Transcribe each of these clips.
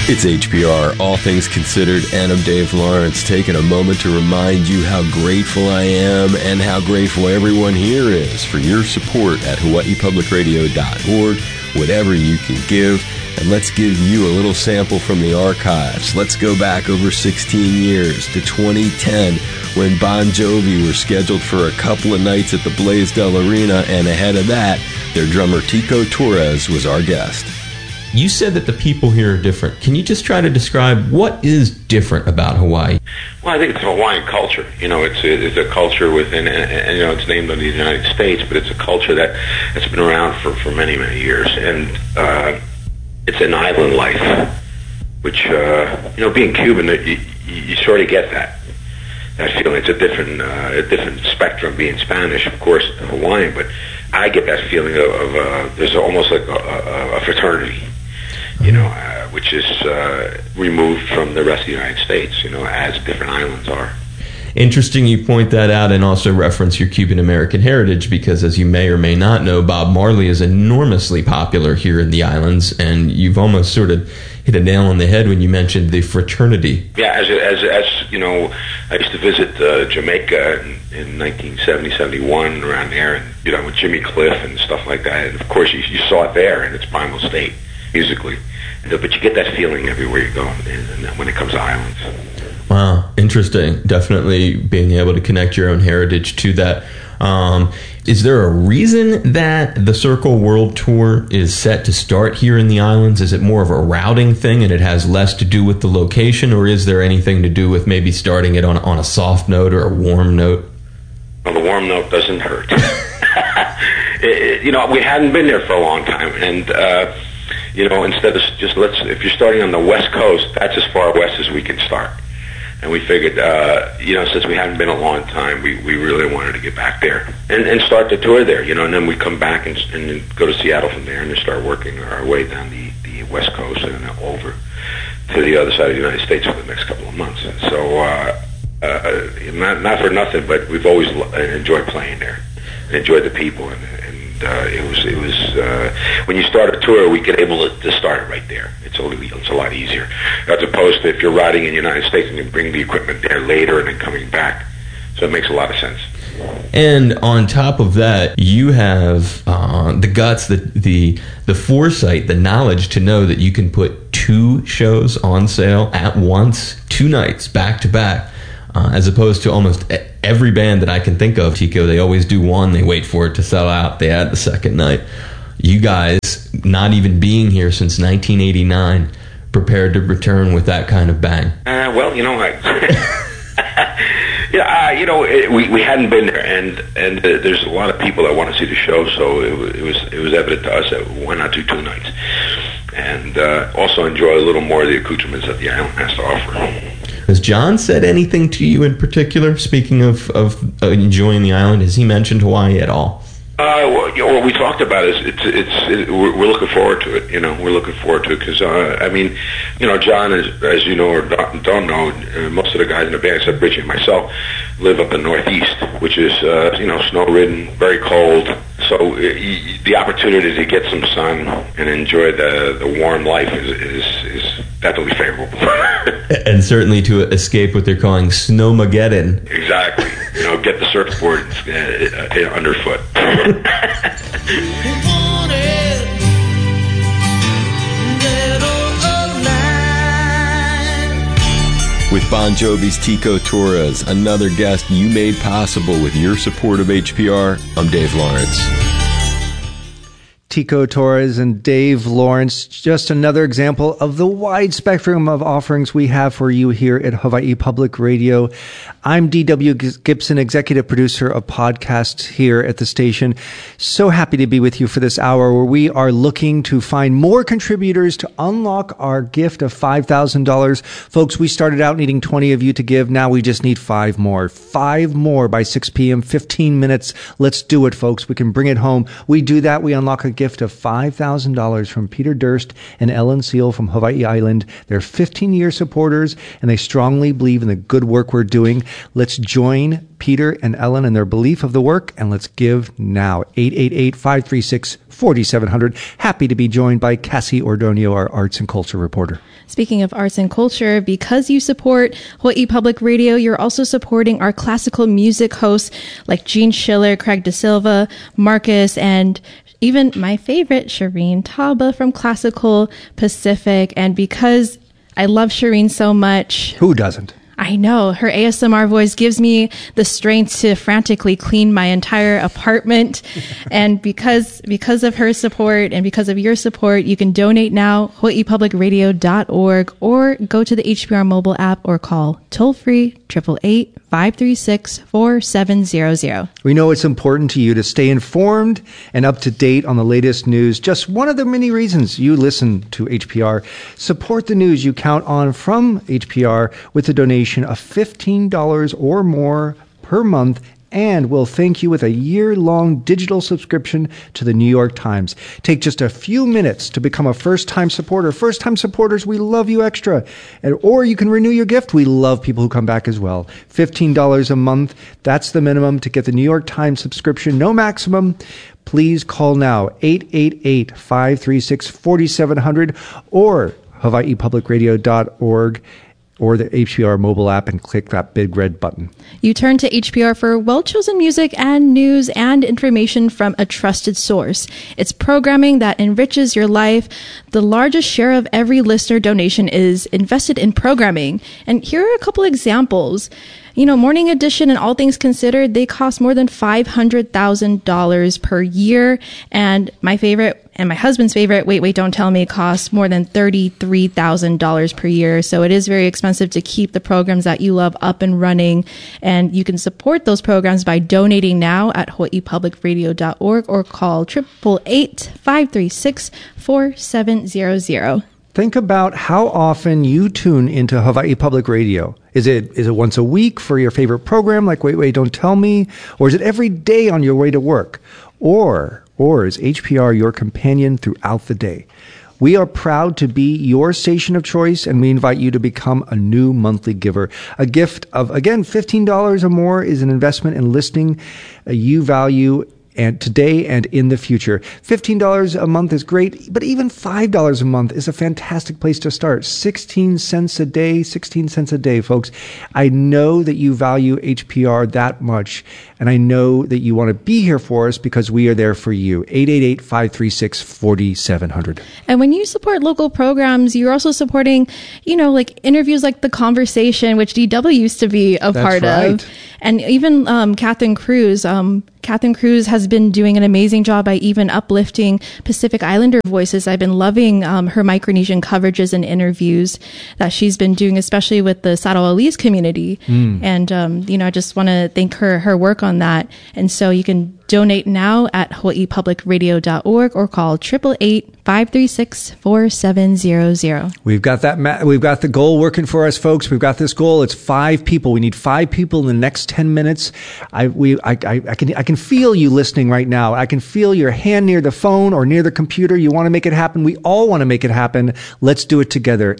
It's HPR, All Things Considered, and I'm Dave Lawrence, taking a moment to remind you how grateful I am and how grateful everyone here is for your support at hawaiipublicradio.org, whatever you can give. And let's give you a little sample from the archives. Let's go back over 16 years to 2010 when Bon Jovi were scheduled for a couple of nights at the Blaisdell Arena, and ahead of that, their drummer Tico Torres was our guest. You said that the people here are different. Can you just try to describe what is different about Hawaii? Well, I think it's a Hawaiian culture. You know, it's a culture within, and you know, it's named under the United States, but it's a culture that's been around for many, many years. And it's an island life, which, you know, being Cuban, you sort of get that feeling. It's a different spectrum being Spanish, of course, Hawaiian, but I get that feeling of there's almost like a fraternity, you know, which is removed from the rest of the United States, you know, as different islands are. Interesting you point that out and also reference your Cuban-American heritage because, as you may or may not know, Bob Marley is enormously popular here in the islands, and you've almost sort of hit a nail on the head when you mentioned the fraternity. Yeah, as you know, I used to visit Jamaica in 1970, 71, around there, and, you know, with Jimmy Cliff and stuff like that, and of course you saw it there in its primal state, musically. But you get that feeling everywhere you go and when it comes to islands. Wow, interesting. Definitely being able to connect your own heritage to that. Is there a reason that the Circle World Tour is set to start here in the islands? Is it more of a routing thing and it has less to do with the location, or is there anything to do with maybe starting it on a soft note or a warm note? Well, the warm note doesn't hurt. You know, we hadn't been there for a long time, and you know, instead of just if you're starting on the West Coast, that's as far west as we can start. And we figured, you know, since we hadn't been a long time, we really wanted to get back there and start the tour there, you know, and then we come back and go to Seattle from there and then start working our way down the West Coast and then over to the other side of the United States for the next couple of months. So, not for nothing, but we've always enjoyed playing there and enjoyed the people, and it was when you start a tour, we get able to start it right there. It's a lot easier as opposed to if you're riding in the United States and you bring the equipment there later and then coming back. So it makes a lot of sense. And on top of that, you have the guts, the foresight, the knowledge to know that you can put 2 shows on sale at once, 2 nights back to back. As opposed to almost every band that I can think of, Tico, they always do one, they wait for it to sell out, they add the second night. You guys, not even being here since 1989, prepared to return with that kind of bang. Well, you know, you know, we hadn't been there, and there's a lot of people that want to see the show, so it was evident to us that why not do 2 nights, and also enjoy a little more of the accoutrements that the island has to offer. Has John said anything to you in particular, speaking of enjoying the island? Has he mentioned Hawaii at all? Well, you know, what we talked about is we're looking forward to it. You know, we're looking forward to it because I mean, you know, John, as you know or don't know, most of the guys in the band, except Richie and myself, live up in the Northeast, which is you know, snow-ridden, very cold. So the opportunity to get some sun and enjoy the warm life is definitely favorable. And certainly to escape what they're calling Snowmageddon. Exactly. You know, get the surfboard underfoot. With Bon Jovi's Tico Torres, another guest you made possible with your support of HPR, I'm Dave Lawrence. Tico Torres and Dave Lawrence, just another example of the wide spectrum of offerings we have for you here at Hawaii Public Radio. I'm D.W. Gibson, executive producer of podcasts here at the station. So happy to be with you for this hour where we are looking to find more contributors to unlock our gift of $5,000. Folks, we started out needing 20 of you to give. Now we just need 5 more. 5 more by 6 p.m., 15 minutes. Let's do it, folks. We can bring it home. We do that. We unlock a gift of $5,000 from Peter Durst and Ellen Seal from Hawaii Island. They're 15-year supporters, and they strongly believe in the good work we're doing. Let's join Peter and Ellen in their belief of the work, and let's give now. 888-536-4700. Happy to be joined by Cassie Ordonio, our arts and culture reporter. Speaking of arts and culture, because you support Hawaii Public Radio, you're also supporting our classical music hosts like Gene Schiller, Craig Da Silva, Marcus, and even my favorite, Shireen Taba from Classical Pacific. And because I love Shireen so much... Who doesn't? I know. Her ASMR voice gives me the strength to frantically clean my entire apartment. And because of her support and because of your support, you can donate now, hawaiipublicradio.org, or go to the HPR mobile app or call toll-free 888-536-4700. We know it's important to you to stay informed and up to date on the latest news. Just one of the many reasons you listen to HPR. Support the news you count on from HPR with a donation of $15 or more per month, and we'll thank you with a year-long digital subscription to the New York Times. Take just a few minutes to become a first-time supporter. First-time supporters, we love you extra. Or you can renew your gift. We love people who come back as well. $15 a month, that's the minimum to get the New York Times subscription. No maximum. Please call now, 888-536-4700 or hawaiipublicradio.org. or the HPR mobile app and click that big red button. You turn to HPR for well-chosen music and news and information from a trusted source. It's programming that enriches your life. The largest share of every listener donation is invested in programming. And here are a couple examples. You know, Morning Edition and All Things Considered, they cost more than $500,000 per year. And my favorite and my husband's favorite, Wait, Don't Tell Me, costs more than $33,000 per year. So it is very expensive to keep the programs that you love up and running. And you can support those programs by donating now at hawaiipublicradio.org or call 888-536-4700. Think about how often you tune into Hawaii Public Radio. Is it once a week for your favorite program like Wait, Don't Tell Me? Or is it every day on your way to work? Or is HPR your companion throughout the day? We are proud to be your station of choice, and we invite you to become a new monthly giver. A gift of, again, $15 or more is an investment in listening you value and today and in the future. $15 a month is great, but even $5 a month is a fantastic place to start. 16 cents a day, folks. I know that you value HPR that much, and I know that you want to be here for us because we are there for you. 888-536-4700. And when you support local programs, you're also supporting, like interviews like The Conversation, which DW used to be a part of. And even Catherine Cruz. Catherine Cruz has been doing an amazing job by even uplifting Pacific Islander voices. I've been loving her Micronesian coverages and interviews that she's been doing, especially with the Saroalese community. And, I just want to thank her work on that. And so you can donate now at hawaiipublicradio.org or call 888-536-4700. We've got that. We've got the goal working for us, folks. We've got this goal. It's 5 people. We need 5 people in the next 10 minutes. I can feel you listening right now. I can feel your hand near the phone or near the computer. You want to make it happen. We all want to make it happen. Let's do it together.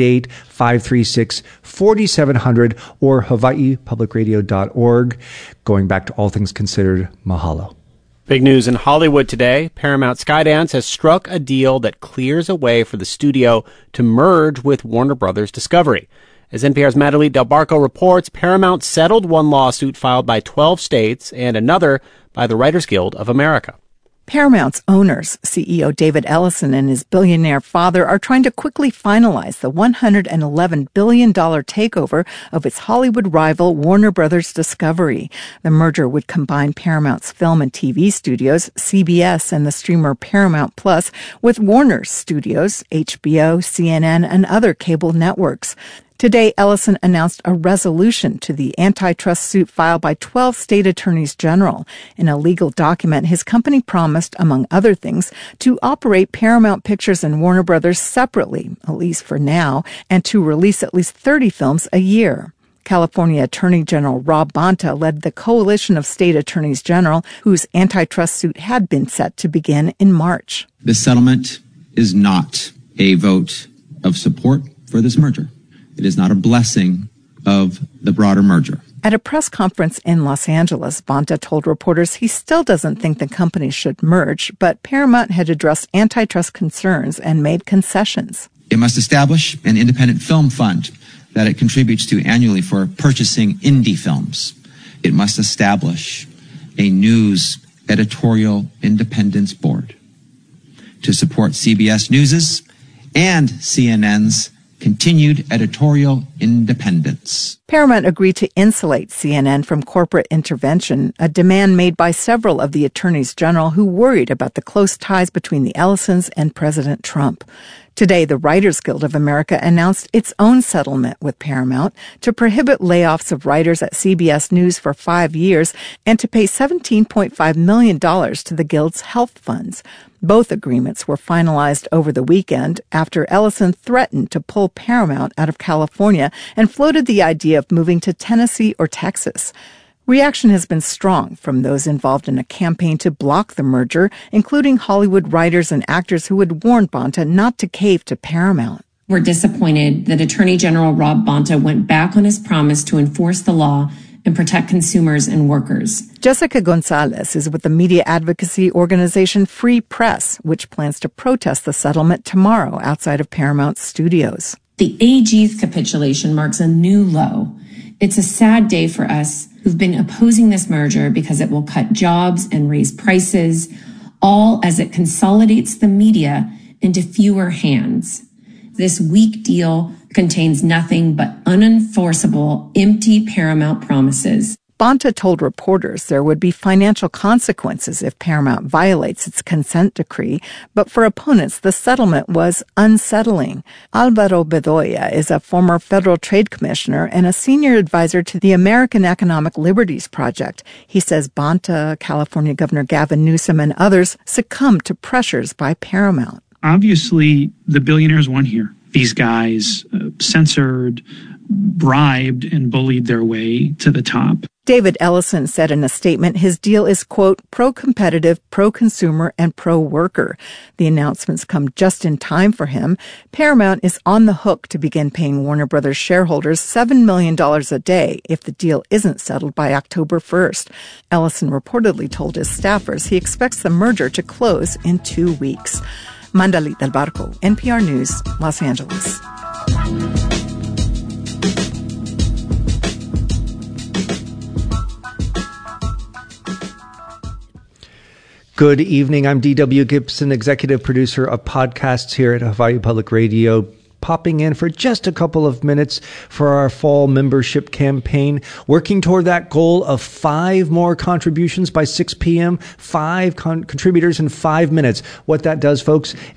888-536-4700 or hawaiipublicradio.org. Going back to All Things Considered, mahalo. Big news in Hollywood today. Paramount Skydance has struck a deal that clears a way for the studio to merge with Warner Brothers Discovery. As NPR's Madeleine Del Barco reports, Paramount settled one lawsuit filed by 12 states and another by the Writers Guild of America. Paramount's owners, CEO David Ellison and his billionaire father, are trying to quickly finalize the $111 billion takeover of its Hollywood rival Warner Brothers Discovery. The merger would combine Paramount's film and TV studios, CBS and the streamer Paramount Plus, with Warner's studios, HBO, CNN, and other cable networks. Today, Ellison announced a resolution to the antitrust suit filed by 12 state attorneys general. In a legal document, his company promised, among other things, to operate Paramount Pictures and Warner Brothers separately, at least for now, and to release at least 30 films a year. California Attorney General Rob Bonta led the coalition of state attorneys general whose antitrust suit had been set to begin in March. The settlement is not a vote of support for this merger. It is not a blessing of the broader merger. At a press conference in Los Angeles, Bonta told reporters he still doesn't think the companies should merge, but Paramount had addressed antitrust concerns and made concessions. It must establish an independent film fund that it contributes to annually for purchasing indie films. It must establish a news editorial independence board to support CBS News's and CNN's continued editorial independence. Paramount agreed to insulate CNN from corporate intervention, a demand made by several of the attorneys general who worried about the close ties between the Ellisons and President Trump. Today, the Writers Guild of America announced its own settlement with Paramount to prohibit layoffs of writers at CBS News for 5 years and to pay $17.5 million to the Guild's health funds. Both agreements were finalized over the weekend after Ellison threatened to pull Paramount out of California and floated the idea of moving to Tennessee or Texas. Reaction has been strong from those involved in a campaign to block the merger, including Hollywood writers and actors who had warned Bonta not to cave to Paramount. We're disappointed that Attorney General Rob Bonta went back on his promise to enforce the law and protect consumers and workers. Jessica Gonzalez is with the media advocacy organization Free Press, which plans to protest the settlement tomorrow outside of Paramount's studios. The AG's capitulation marks a new low. It's a sad day for us who've been opposing this merger because it will cut jobs and raise prices, all as it consolidates the media into fewer hands. This weak deal contains nothing but unenforceable, empty Paramount promises. Bonta told reporters there would be financial consequences if Paramount violates its consent decree, but for opponents, the settlement was unsettling. Alvaro Bedoya is a former federal trade commissioner and a senior advisor to the American Economic Liberties Project. He says Bonta, California Governor Gavin Newsom, and others succumbed to pressures by Paramount. Obviously, the billionaires won here. These guys censored, bribed, and bullied their way to the top. David Ellison said in a statement his deal is, quote, pro-competitive, pro-consumer, and pro-worker. The announcements come just in time for him. Paramount is on the hook to begin paying Warner Brothers shareholders $7 million a day if the deal isn't settled by October 1st. Ellison reportedly told his staffers he expects the merger to close in 2 weeks. Mandalit Del Barco, NPR News, Los Angeles. Good evening. I'm D.W. Gibson, executive producer of podcasts here at Hawaii Public Radio, popping in for just a couple of minutes for our fall membership campaign, working toward that goal of 5 more contributions by 6 p.m., 5 contributors in 5 minutes. What that does, folks,